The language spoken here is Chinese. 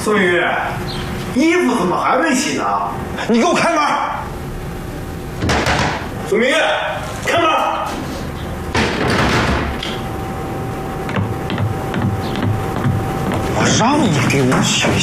宋宇，衣服怎么还没洗呢？ 你给我开门！ 宋明月，开门！ 我让你给我取